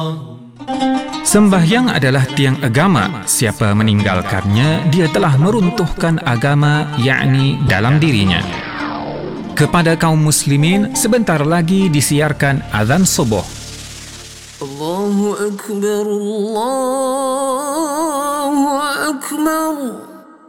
Sembahyang adalah tiang agama. Siapa meninggalkannya, dia telah meruntuhkan agama, yakni dalam dirinya. Kepada kaum muslimin, sebentar lagi disiarkan azan subuh. Allahu Akbar, Allahu Akbar.